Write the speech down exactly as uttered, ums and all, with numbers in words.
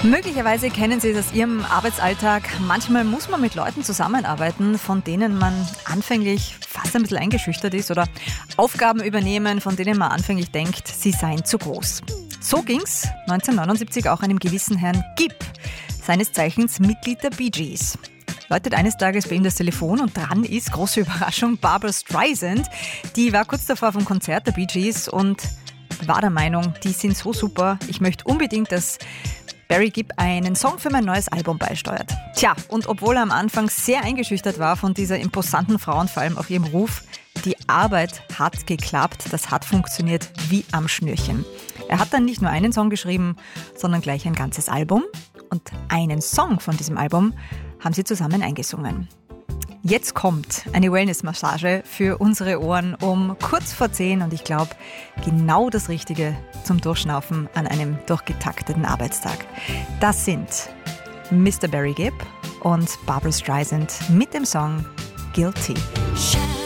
Möglicherweise kennen Sie es aus Ihrem Arbeitsalltag. Manchmal muss man mit Leuten zusammenarbeiten, von denen man anfänglich fast ein bisschen eingeschüchtert ist, oder Aufgaben übernehmen, von denen man anfänglich denkt, sie seien zu groß. So ging's neunzehnhundertneunundsiebzig auch einem gewissen Herrn Gibb, seines Zeichens Mitglied der Bee Gees. Läutet eines Tages bei ihm das Telefon und dran ist, große Überraschung, Barbra Streisand. Die war kurz davor vom Konzert der Bee Gees und war der Meinung, die sind so super, ich möchte unbedingt, dass Barry Gibb einen Song für mein neues Album beisteuert. Tja, und obwohl er am Anfang sehr eingeschüchtert war von dieser imposanten Frau und vor allem auch ihrem Ruf, die Arbeit hat geklappt, das hat funktioniert wie am Schnürchen. Er hat dann nicht nur einen Song geschrieben, sondern gleich ein ganzes Album. Und einen Song von diesem Album haben sie zusammen eingesungen. Jetzt kommt eine Wellness-Massage für unsere Ohren um kurz vor zehn und ich glaube, genau das Richtige zum Durchschnaufen an einem durchgetakteten Arbeitstag. Das sind Mister Barry Gibb und Barbra Streisand mit dem Song Guilty.